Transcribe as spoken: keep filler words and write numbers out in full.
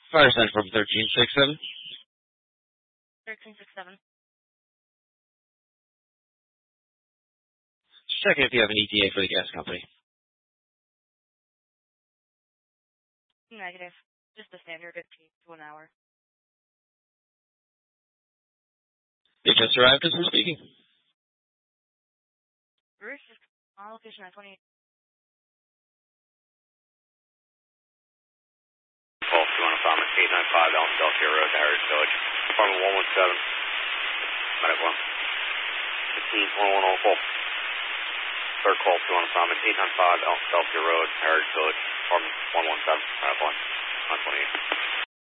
Fire sign from thirteen six seven. thirteen six seven. Just checking if you have an E T A for the gas company. Negative. Just the standard fifteen to an hour. They just arrived as we're speaking. Bruce is on location at twenty-eight. Call two on Farm eight ninety-five Elm Delta Road, Heritage Village. Apartment one one seven. Medic one. fifteen twenty-one oh four. Third call two on Farm eight ninety-five Elm Delta Road, Heritage Village. Apartment one one seven. Medic one. one twenty-eight.